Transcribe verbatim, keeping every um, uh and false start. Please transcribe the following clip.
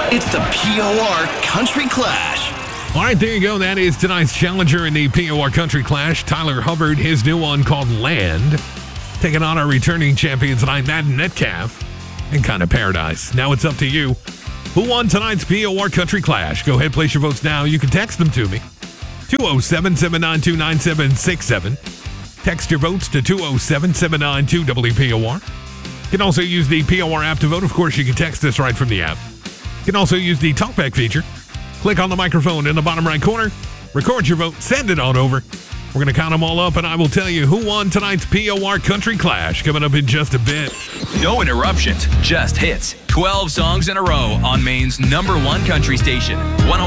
It's the P O R Country Clash. All right, there you go. That is tonight's challenger in the P O R Country Clash. Tyler Hubbard, his new one called Land, taking on our returning champions tonight, Matt Metcalf, and Kind of Paradise. Now it's up to you. Who won tonight's P O R Country Clash? Go ahead, place your votes now. You can text them to me. two oh seven, seven nine two, nine seven six seven. Text your votes to two oh seven, seven nine two, W P O R. You can also use the P O R app to vote. Of course, you can text us right from the app. You can also use the TalkBack feature. Click on the microphone in the bottom right corner. Record your vote. Send it on over. We're going to count them all up, and I will tell you who won tonight's P O R Country Clash coming up in just a bit. No interruptions, just hits. twelve songs in a row on Maine's number one country station. one oh